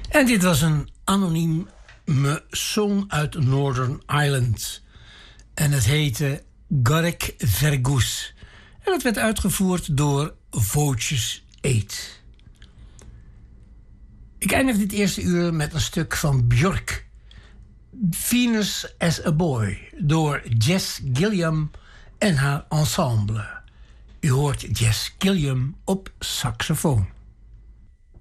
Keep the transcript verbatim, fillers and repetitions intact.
En dit was een anonieme song uit Northern Ireland. En het heette Garrick Vergus. En het werd uitgevoerd door Voces Eight. Ik eindig dit eerste uur met een stuk van Björk. Venus as a Boy door Jess Gilliam en haar ensemble. U hoort Jess Gilliam op saxofoon.